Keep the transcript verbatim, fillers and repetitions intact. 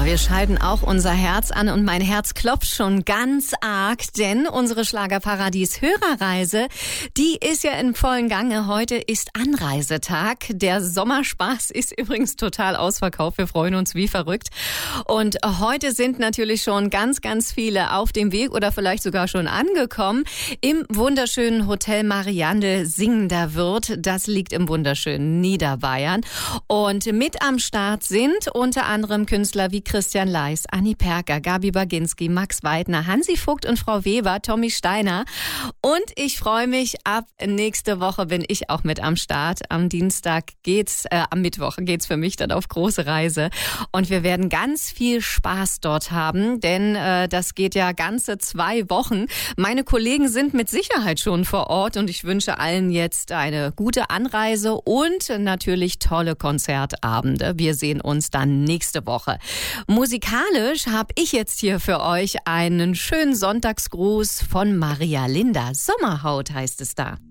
wir schalten auch unser Herz an und mein Herz klopft schon ganz arg, denn unsere Schlagerparadies-Hörerreise, die ist ja in vollen Gange. Heute ist Anreisetag. Der Sommerspaß ist übrigens total ausverkauft. Wir freuen uns wie verrückt. Und heute sind natürlich schon ganz, ganz viele auf dem Weg oder vielleicht sogar schon angekommen im wunderschönen Hotel Mariandel Singender Wirt. Das liegt im wunderschönen Niederbayern. Und mit am Start sind unter anderem Künstler wie Christian Leis, Anni Perker, Gabi Baginski, Max Weidner, Hansi Vogt und Frau Weber, Tommy Steiner. Und ich freue mich, ab nächste Woche bin ich auch mit am Start. Am Dienstag geht's, äh, am Mittwoch geht's für mich dann auf große Reise. Und wir werden ganz viel Spaß dort haben, denn äh, das geht ja ganze zwei Wochen. Meine Kollegen sind mit Sicherheit schon vor Ort und ich wünsche allen jetzt eine gute Anreise und natürlich tolle Konzertabende. Wir sehen uns dann nächste Woche. Musikalisch habe ich jetzt hier für euch einen schönen Sonntagsgruß von Maria Linda. Sommerhaut heißt es da.